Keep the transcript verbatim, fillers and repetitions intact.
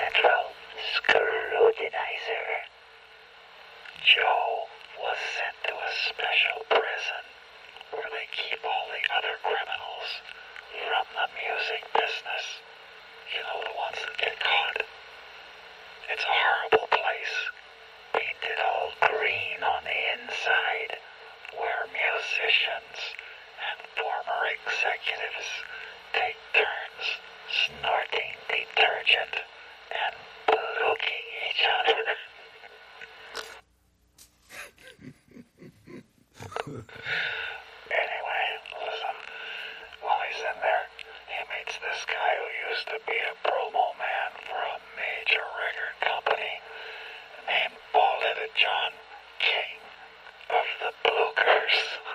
Central Scrutinizer. Joe was sent to a special prison where they keep all the other criminals from the music business. You know, the ones that get caught. It's a horrible place, painted all green on the inside, where musicians and former executives take turns snorting detergent and looking each other.